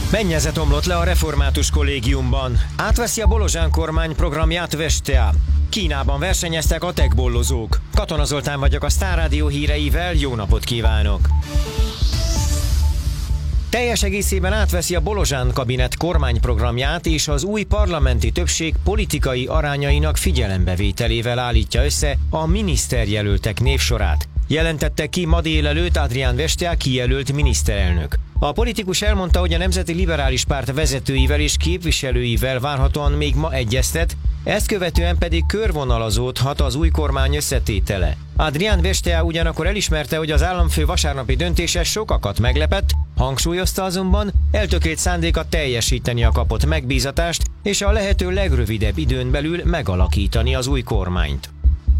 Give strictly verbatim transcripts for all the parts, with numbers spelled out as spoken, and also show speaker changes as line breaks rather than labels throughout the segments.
Mennyezet omlott le a református kollégiumban. Átveszi a Bolozsán kormány programját Vestea. Kínában versenyeztek a techbollozók. Katona Zoltán vagyok a Sztár Rádió híreivel, jó napot kívánok! Teljes egészében átveszi a Bolozsán kabinet kormányprogramját, és az új parlamenti többség politikai arányainak figyelembevételével állítja össze a miniszterjelöltek névsorát. Jelentette ki ma délelőtt Adrián Vestea kijelölt miniszterelnök. A politikus elmondta, hogy a Nemzeti Liberális Párt vezetőivel és képviselőivel várhatóan még ma egyeztet, ezt követően pedig körvonalazódhat az új kormány összetétele. Adrián Vestea ugyanakkor elismerte, hogy az államfő vasárnapi döntése sokakat meglepett, hangsúlyozta azonban, eltökélt szándéka teljesíteni a kapott megbízatást és a lehető legrövidebb időn belül megalakítani az új kormányt.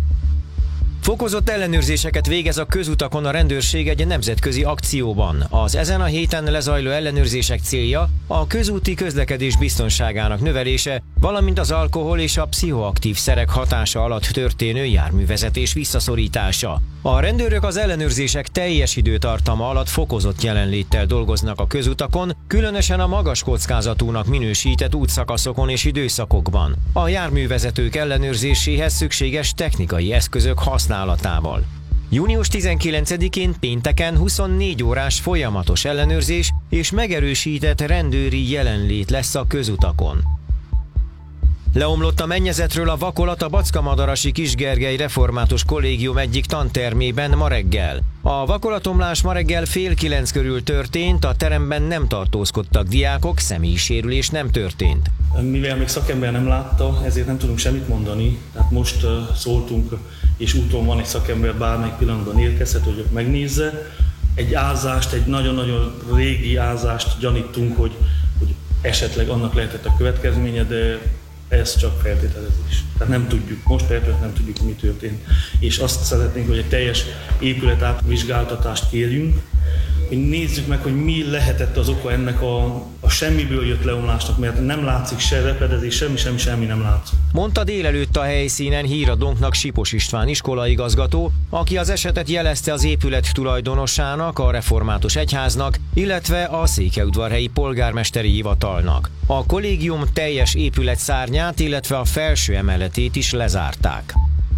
Fokozott ellenőrzéseket végez a közutakon a rendőrség egy nemzetközi akcióban. Az ezen a héten lezajló ellenőrzések célja a közúti közlekedés biztonságának növelése, valamint az alkohol és a pszichoaktív szerek hatása alatt történő járművezetés visszaszorítása. A rendőrök az ellenőrzések teljes időtartama alatt fokozott jelenléttel dolgoznak a közutakon, különösen a magas kockázatúnak minősített útszakaszokon és időszakokban. A járművezetők ellenőrzéséhez szükséges technikai eszközök használatával. június tizenkilencedikén pénteken huszonnégy órás folyamatos ellenőrzés és megerősített rendőri jelenlét lesz a közutakon. Leomlott a mennyezetről a vakolat a Bacska-Madarasi Kisgergely Református Kollégium egyik tantermében ma reggel. A vakolatomlás ma reggel fél kilenc körül történt, a teremben nem tartózkodtak diákok, személyi sérülés nem történt.
Mivel még szakember nem látta, ezért nem tudunk semmit mondani. Tehát most uh, szóltunk, és úton van egy szakember, bármelyik pillanatban érkezhet, hogy megnézze. Egy ázást, egy nagyon-nagyon régi ázást gyanítunk, hogy, hogy esetleg annak lehetett a következménye, de ez csak feltételezés. Tehát nem tudjuk, most persze nem tudjuk, mi történt. És azt szeretnénk, hogy egy teljes épület átvizsgáltatást kérjünk, hogy nézzük meg, hogy mi lehetett az oka ennek a, a semmiből jött leomlásnak, mert nem látszik se repedezés, semmi, semmi, semmi nem látszik.
Mondta délelőtt a helyszínen híradónknak Sipos István iskolaigazgató, aki az esetet jelezte az épület tulajdonosának, a Református Egyháznak, illetve a Székelyudvarhelyi polgármesteri hivatalnak. A kollégium teljes épületszárnyát, illetve a felső emeletét is lezárták.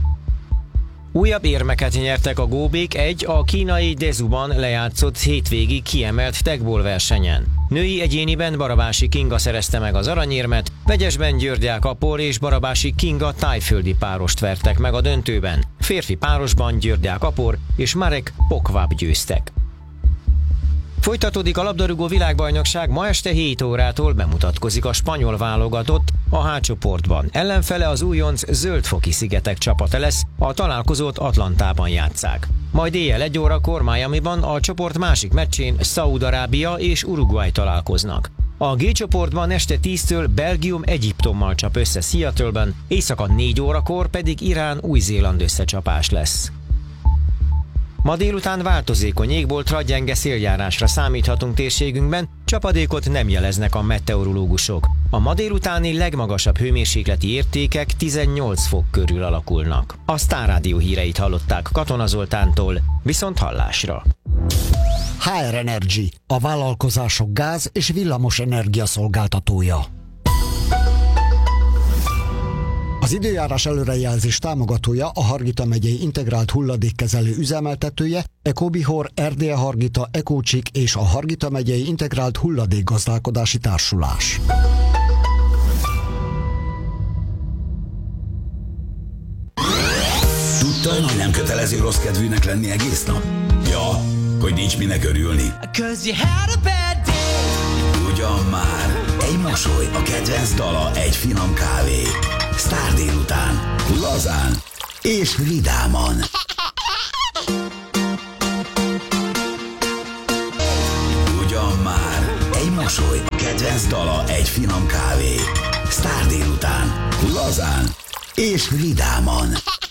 Újabb érmeket nyertek a góbék egy a kínai Dezuban lejátszott hétvégi kiemelt techball versenyen. Női egyéniben Barabási Kinga szerezte meg az aranyérmet, vegyesben Györgyák Apor és Barabási Kinga tájföldi párost vertek meg a döntőben. Férfi párosban Györgyák Apor és Marek Pokváb győztek. Folytatódik a labdarúgó világbajnokság, ma este hét órától bemutatkozik a spanyol válogatott a H csoportban. Ellenfele az újonc Zöld-foki szigetek csapata lesz, a találkozót Atlantában játsszák. Majd éjjel egy órakor Miamiban a csoport másik meccsén Szaúd-Arábia és Uruguay találkoznak. A G csoportban este tíztől Belgium Egyiptommal csap össze Seattle-ben, éjszaka négy órakor pedig Irán-Új-Zéland összecsapás lesz. Ma délután változékony égboltra, gyenge széljárásra számíthatunk térségünkben, csapadékot nem jeleznek a meteorológusok. A ma délutáni legmagasabb hőmérsékleti értékek tizennyolc fok körül alakulnak. A Sztár Rádió híreit hallották Katona Zoltántól, viszont hallásra.
há er Energy, a vállalkozások gáz- és villamos energia szolgáltatója. Az időjárás előrejelzés támogatója a Hargita megyei integrált hulladékkezelő üzemeltetője, Ecobihor, Erdélye Hargita, Ecócsik és a Hargita megyei integrált hulladékgazdálkodási társulás.
Tudtad, hogy nem kötelező rossz kedvűnek lenni egész nap? Ja, hogy nincs minek örülni. Ugyan már, egy mosoly, a kedvenc dala, egy finom kávé. Sztár délután, lazán és vidáman. Ugyan már, egy mosoly, a kedvenc dala, egy finom kávé. Sztár délután, lazán és vidáman.